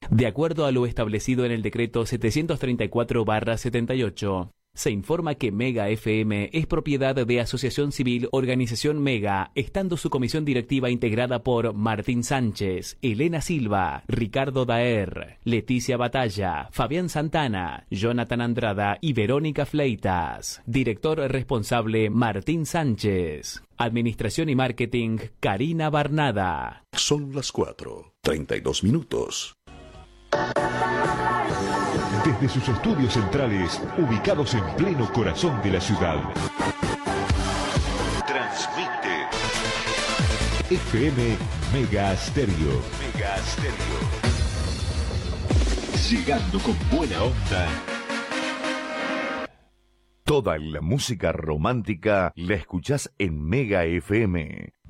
De acuerdo a lo establecido en el decreto 734/78, se informa que Mega FM es propiedad de Asociación Civil Organización Mega, estando su comisión directiva integrada por Martín Sánchez, Elena Silva, Ricardo Daer, Leticia Batalla, Fabián Santana, Jonathan Andrada y Verónica Fleitas. Director responsable Martín Sánchez. Administración y marketing Karina Barnada. Son las 4:32. Desde sus estudios centrales, ubicados en pleno corazón de la ciudad, transmite FM Mega Stereo. Mega Stereo. Llegando con buena onda. Toda la música romántica la escuchás en Mega FM.